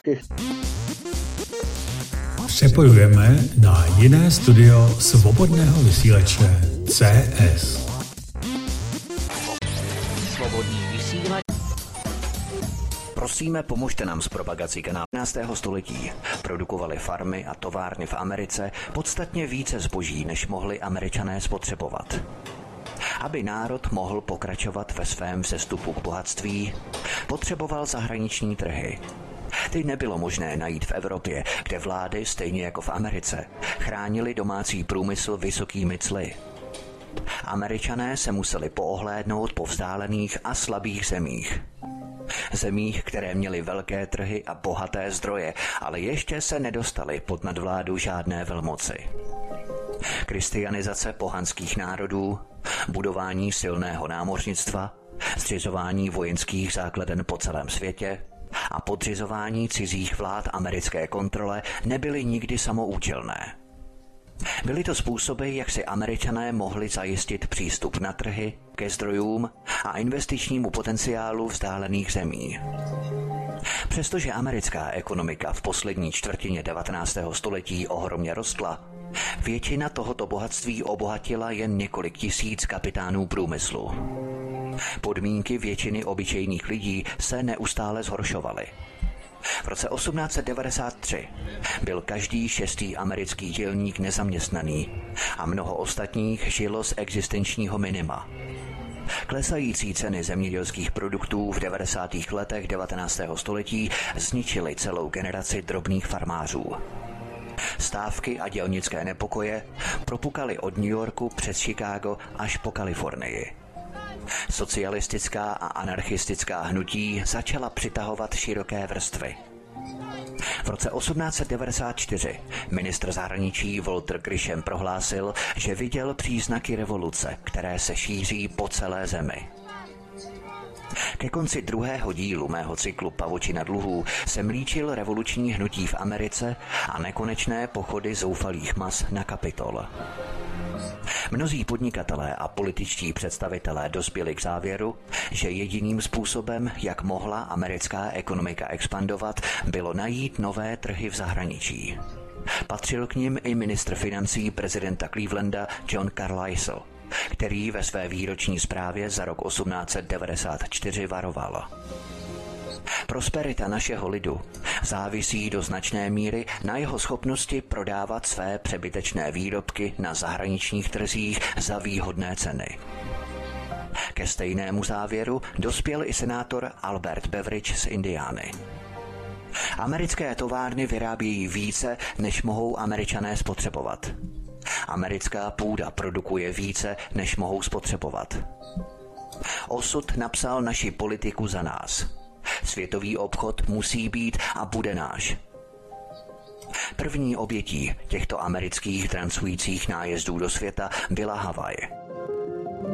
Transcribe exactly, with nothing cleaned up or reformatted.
Českých. Přepojujeme na jiné studio svobodného vysílače C S. Svobodný vysílač. Prosíme, pomožte nám s propagací kanálu jedenáctého století. Produkovali farmy a továrny v Americe podstatně více zboží, než mohli Američané spotřebovat. Aby národ mohl pokračovat ve svém vzestupu k bohatství, potřeboval zahraniční trhy. Ty nebylo možné najít v Evropě, kde vlády, stejně jako v Americe, chránili domácí průmysl vysokými cly. Američané se museli poohlédnout po vzdálených a slabých zemích. Zemích, které měly velké trhy a bohaté zdroje, ale ještě se nedostali pod nadvládu žádné velmoci. Kristianizace pohanských národů, budování silného námořnictva, zřizování vojenských základen po celém světě a podřizování cizích vlád americké kontrole nebyly nikdy samoučelné. Byly to způsoby, jak si Američané mohli zajistit přístup na trhy, ke zdrojům a investičnímu potenciálu vzdálených zemí. Přestože americká ekonomika v poslední čtvrtině devatenáctého století ohromně rostla, většina tohoto bohatství obohatila jen několik tisíc kapitánů průmyslu. Podmínky většiny obyčejných lidí se neustále zhoršovaly. V roce osmnáct set devadesát tři byl každý šestý americký dělník nezaměstnaný a mnoho ostatních žilo z existenčního minima. Klesající ceny zemědělských produktů v devadesátých letech devatenáctého století zničily celou generaci drobných farmářů. Stávky a dělnické nepokoje propukaly od New Yorku přes Chicago až po Kalifornii. Socialistická a anarchistická hnutí začala přitahovat široké vrstvy. V roce osmnáct set devadesát čtyři ministr zahraničí Walter Grisham prohlásil, že viděl příznaky revoluce, které se šíří po celé zemi. Ke konci druhého dílu mého cyklu Pavučina dluhů jsem líčil revoluční hnutí v Americe a nekonečné pochody zoufalých mas na Kapitol. Mnozí podnikatelé a političtí představitelé dospěli k závěru, že jediným způsobem, jak mohla americká ekonomika expandovat, bylo najít nové trhy v zahraničí. Patřil k nim i ministr financí prezidenta Clevelanda John Carlisle, který ve své výroční zprávě za rok osmnáct set devadesát čtyři varoval. Prosperita našeho lidu závisí do značné míry na jeho schopnosti prodávat své přebytečné výrobky na zahraničních trzích za výhodné ceny. Ke stejnému závěru dospěl i senátor Albert Beveridge z Indiany. Americké továrny vyrábějí více, než mohou Američané spotřebovat. Americká půda produkuje více, než mohou spotřebovat. Osud napsal naši politiku za nás. Světový obchod musí být a bude náš. První obětí těchto amerických drancujících nájezdů do světa byla Havaj.